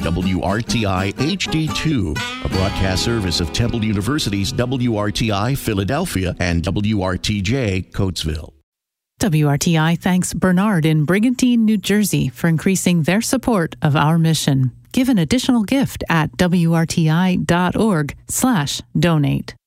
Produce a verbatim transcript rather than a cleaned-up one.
W R T I H D two, a broadcast service of Temple University's W R T I Philadelphia and W R T J Coatesville. W R T I thanks Bernard in Brigantine, New Jersey for increasing their support of our mission. Give an additional gift at W R T I dot org slash donate.